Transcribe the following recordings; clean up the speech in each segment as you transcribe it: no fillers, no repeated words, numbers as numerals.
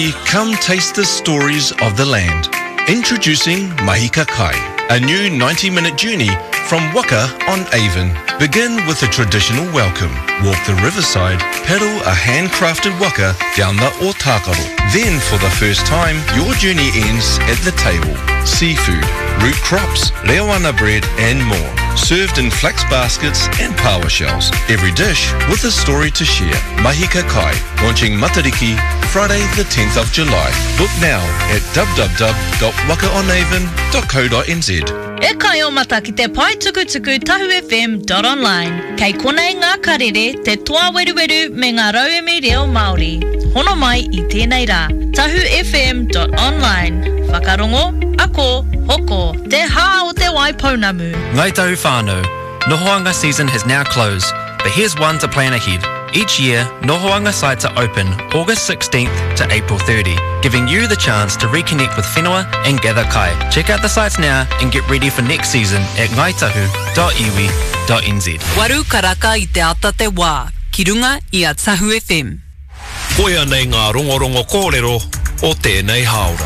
Come taste the stories of the land. Introducing Mahika Kai, a new 90-minute journey from Waka on Avon. Begin with a traditional welcome. Walk the riverside, paddle a handcrafted waka down the Otakaru. Then, for the first time, your journey ends at the table. Seafood, root crops, leoana bread and more. Served in flax baskets and paua shells. Every dish with a story to share. Mahika Kai, launching Matariki, Friday the 10th of July. Book now at www.wakaonavon.co.nz. E kai o mata ki te pai tukutuku tahufm.online. Kei konei ngā karere te toa weruweru me ngā rauemi reo Māori. Hono mai I tēnei rā. tahufm.online. Whakarongo, ako, hoko, te hā o te waipounamu. Ngai tahu whānau. Nohoanga season has now closed, but here's one to plan ahead. Each year, Nohoanga sites are open August 16th to April 30, giving you the chance to reconnect with whenua and gather kai. Check out the sites now and get ready for next season at ngaitahu.iwi.nz. Waru karaka I te ata te wā, ki runga I a Tahu FM. Koia nei ngā rongorongo kōrero o tēnei haora.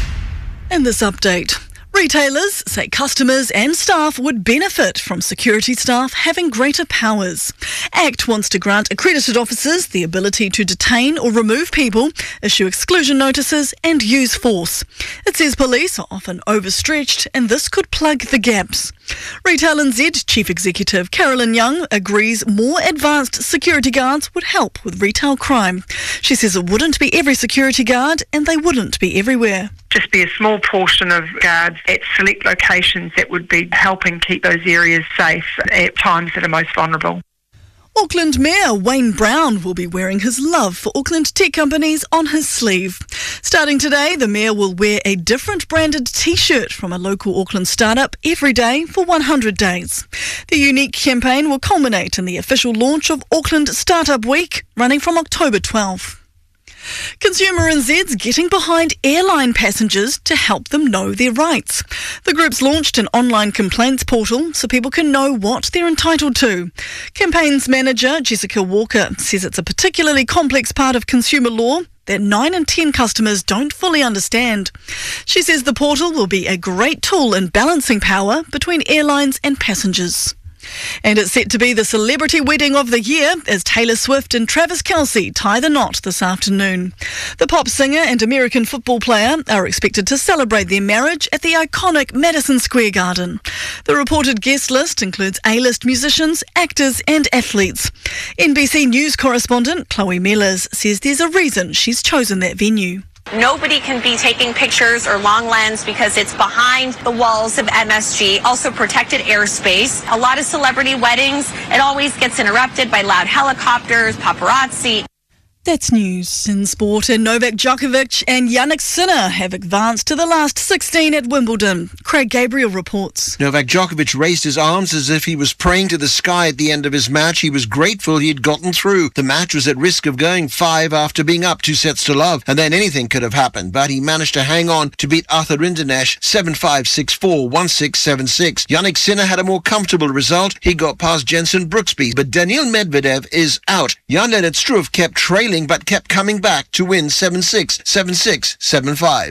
In this update, retailers say customers and staff would benefit from security staff having greater powers. ACT wants to grant accredited officers the ability to detain or remove people, issue exclusion notices and use force. It says police are often overstretched and this could plug the gaps. Retail NZ Chief Executive Carolyn Young agrees more advanced security guards would help with retail crime. She says it wouldn't be every security guard and they wouldn't be everywhere. Just be a small portion of guards at select locations that would be helping keep those areas safe at times that are most vulnerable. Auckland Mayor Wayne Brown will be wearing his love for Auckland tech companies on his sleeve. Starting today, the Mayor will wear a different branded T-shirt from a local Auckland startup every day for 100 days. The unique campaign will culminate in the official launch of Auckland Startup Week, running from October 12th. Consumer NZ's getting behind airline passengers to help them know their rights. The group's launched an online complaints portal so people can know what they're entitled to. Campaigns manager Jessica Walker says it's a particularly complex part of consumer law that 9 in 10 customers don't fully understand. She says the portal will be a great tool in balancing power between airlines and passengers. And it's set to be the celebrity wedding of the year as Taylor Swift and Travis Kelce tie the knot this afternoon. The pop singer and American football player are expected to celebrate their marriage at the iconic Madison Square Garden. The reported guest list includes A-list musicians, actors and athletes. NBC News correspondent Chloe Mellors says there's a reason she's chosen that venue. Nobody can be taking pictures or long lens because it's behind the walls of MSG, also protected airspace. A lot of celebrity weddings, it always gets interrupted by loud helicopters, paparazzi. That's news in sport, and Novak Djokovic and Jannik Sinner have advanced to the last 16 at Wimbledon. Craig Gabriel reports. Novak Djokovic raised his arms as if he was praying to the sky at the end of his match. He was grateful he had gotten through. The match was at risk of going 5 after being up 2-0, and then anything could have happened, but he managed to hang on to beat Arthur Rinderknech 7-5, 6-4, 1-6, 7-6. Jannik Sinner had a more comfortable result. He got past Jenson Brooksby, but Daniil Medvedev is out. Jan-Lennard Struff kept trailing but kept coming back to win 7-6, 7-6, 7-5.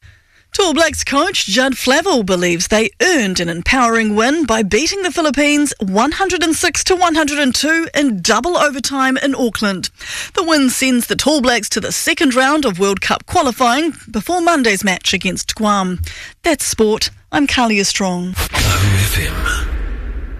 Tall Blacks coach Judd Flavel believes they earned an empowering win by beating the Philippines 106-102 in double overtime in Auckland. The win sends the Tall Blacks to the second round of World Cup qualifying before Monday's match against Guam. That's sport. I'm Kalia Strong. FM.